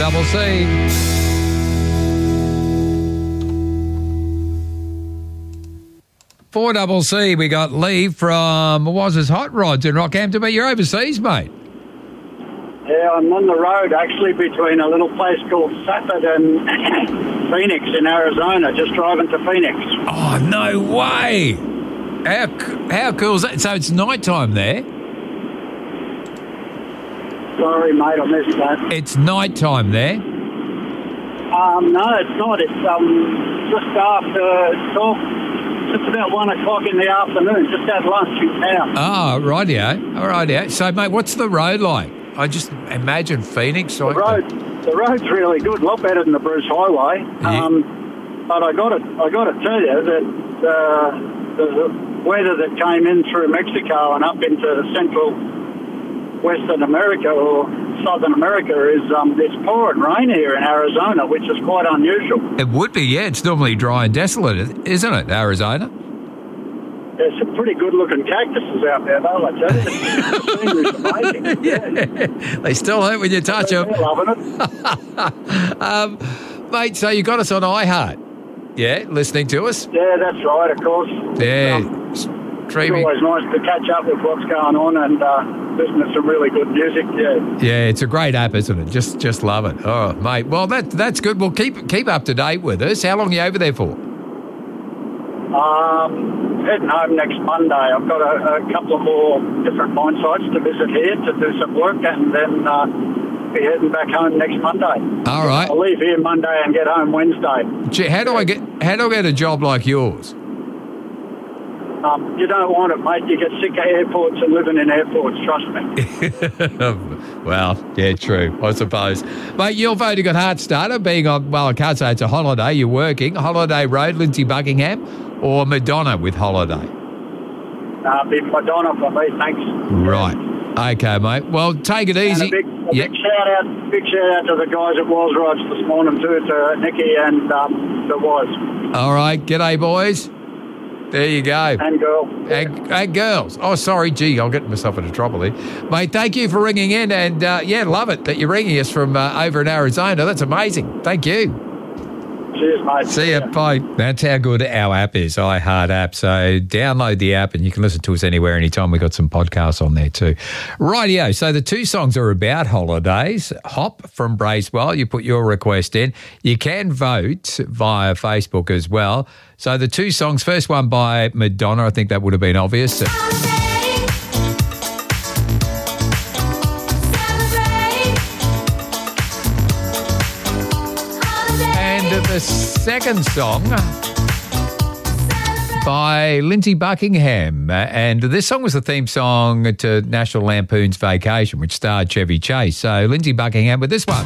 4CC. C, we got Lee from Waz's Hot Rods in Rockhampton, but you're overseas, mate. Yeah, I'm on the road, actually, between a little place called Safford and Phoenix in Arizona, just driving to Phoenix. Oh, no way. How cool is that? So it's nighttime there? Sorry, mate, I missed that. It's nighttime there? No, it's not. It's just after 12. It's about 1 o'clock in the afternoon. Just had lunch in town. Oh, rightio. So, mate, what's the road like? I just imagine Phoenix. The road's really good. A lot better than the Bruce Highway. Yeah. But I got to tell you that the weather that came in through Mexico and up into central Western America or Southern America is it's pouring rain here in Arizona, which is quite unusual. It would be, yeah. It's normally dry and desolate, isn't it, Arizona? There's some pretty good-looking cactuses out there, though, I tell you. The scenery's amazing. Yeah. They still hurt when you touch them. They're loving it. Mate, so you got us on iHeart, yeah, listening to us? Yeah, that's right, of course. Yeah, It's streaming. always nice to catch up with what's going on and listen to some really good music, yeah. Yeah, it's a great app, isn't it? Just love it. Oh, mate, well, that's good. Well, keep up to date with us. How long are you over there for? Heading home next Monday. I've got a couple of more different mine sites to visit here to do some work and then be heading back home next Monday. All right. I'll leave here Monday and get home Wednesday. Gee, how do I get a job like yours? You don't want it, mate. You get sick of airports and living in airports, trust me. Well, yeah, true, I suppose. Mate, you've only got Heart Starter being on, well, I can't say it's a holiday, you're working. Holiday Road, Lindsay Buckingham, or Madonna with Holiday? Be Madonna for me, thanks. Right. Okay, mate. Well, take it easy. And a big shout out to the guys at Woz Rods this morning too, to Nicky and the Woz. All right, g'day, boys. There you go. And girl. And girls. Oh, sorry. Gee, I'll get myself into trouble here. Mate, thank you for ringing in. And, yeah, love it that you're ringing us from over in Arizona. That's amazing. Thank you. Cheers, mate. See ya. Bye. That's how good our app is, iHeart app. So download the app and you can listen to us anywhere, anytime. We've got some podcasts on there too. Rightio. So the two songs are about holidays. Hop from Bracewell. You put your request in. You can vote via Facebook as well. So the two songs, first one by Madonna. I think that would have been obvious. The second song by Lindsay Buckingham. And this song was the theme song to National Lampoon's Vacation, which starred Chevy Chase. So Lindsay Buckingham with this one.